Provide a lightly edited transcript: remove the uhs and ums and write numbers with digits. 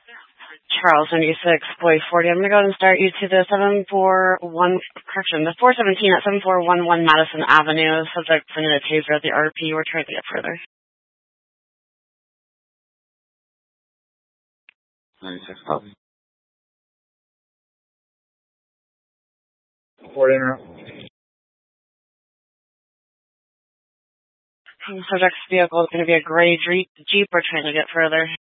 Charles 96, boy 40. I'm going to go ahead and start you to the 417 at 7411 Madison Avenue. Subject sending a taser at the RP. We're trying to get further. 96 call. Report interrupt. Subject's vehicle is going to be a gray Jeep. We're trying to get further.